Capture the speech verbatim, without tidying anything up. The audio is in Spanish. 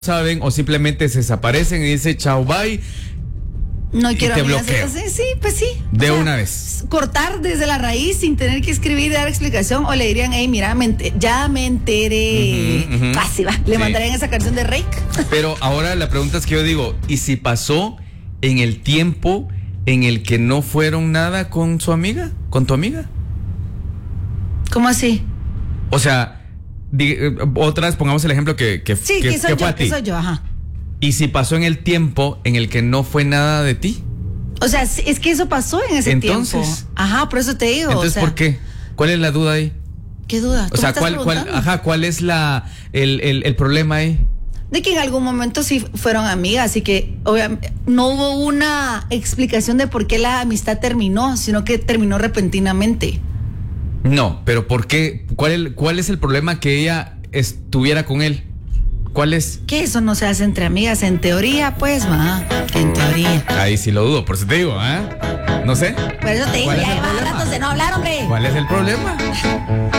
saben o simplemente se desaparecen y dice chao, bye. No y quiero te amigas, bloqueo. entonces, sí, pues sí. De O sea, una vez. Cortar desde la raíz sin tener que escribir y dar explicación, o le dirían, hey, mira, me ente- ya me enteré. Ujú, ujú. Casi va. Le Sí. mandarían esa canción de Rake. Pero ahora la pregunta es que yo digo, ¿y si pasó en el tiempo en el que no fueron nada con su amiga? ¿Con tu amiga? ¿Cómo así? O sea, di- eh, otra vez pongamos el ejemplo que, que, Sí, que, que soy que fue yo, a ti. que soy yo, ajá. ¿Y si pasó en el tiempo en el que no fue nada de ti? O sea, sí, es que eso pasó en ese Entonces. tiempo. Ajá, por eso te digo. Entonces, o sea, ¿por qué? ¿Cuál es la duda ahí? ¿Qué duda? ¿Tú O sea, me estás ¿cuál, cuál, preguntando? ajá, ¿cuál es la, el, el, el problema ahí? De que en algún momento sí fueron amigas y que obviamente no hubo una explicación de por qué la amistad terminó, sino que terminó repentinamente. No, pero ¿por qué? ¿Cuál, el- cuál es el problema que ella estuviera con él? ¿Cuál es? Que eso no se hace entre amigas, en teoría, pues, va. En teoría. Ahí sí lo dudo, por eso te digo, ¿ah? No sé. Por eso te digo, ¿Cuál es ya el lleva problema? ratos de no hablar, hombre. ¿Cuál es el problema?